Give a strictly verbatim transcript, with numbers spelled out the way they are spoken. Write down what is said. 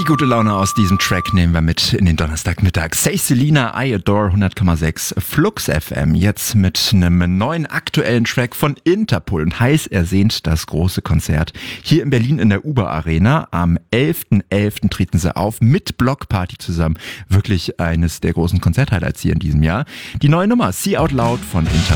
gute Laune aus diesem Track nehmen wir mit in den Donnerstagmittag. Say Selena, I Adore, hundert Komma sechs Flux F M. Jetzt mit einem neuen aktuellen Track von Interpol und heiß ersehnt das große Konzert hier in Berlin in der Uber Arena. Am elften elften treten sie auf mit Blockparty zusammen. Wirklich eines der großen Konzerthighlights hier in diesem Jahr. Die neue Nummer See Out Loud von Interpol.